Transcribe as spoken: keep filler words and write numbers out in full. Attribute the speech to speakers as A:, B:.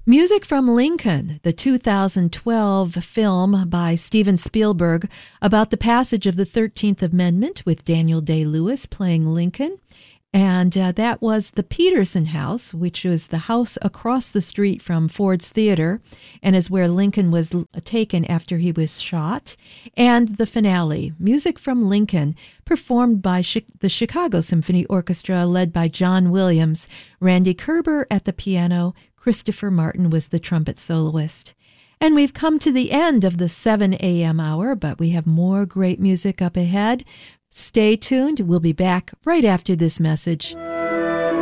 A: Music from Lincoln, the two thousand twelve film by Steven Spielberg about the passage of the thirteenth Amendment with Daniel Day-Lewis playing Lincoln. And uh, that was the Peterson House, which was the house across the street from Ford's Theater and is where Lincoln was taken after he was shot. And the finale, Music from Lincoln, performed by Chi- the Chicago Symphony Orchestra led by John Williams, Randy Kerber at the piano, Christopher Martin was the trumpet soloist. And we've come to the end of the seven a.m. hour, but we have more great music up ahead. Stay tuned. We'll be back right after this message.